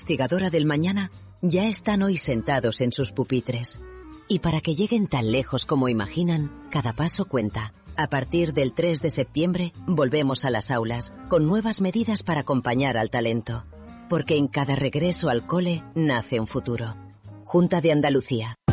investigadora del mañana ya están hoy sentados en sus pupitres. Y para que lleguen tan lejos como imaginan, cada paso cuenta. A partir del 3 de septiembre, volvemos a las aulas, con nuevas medidas para acompañar al talento. Porque en cada regreso al cole nace un futuro. Junta de Andalucía.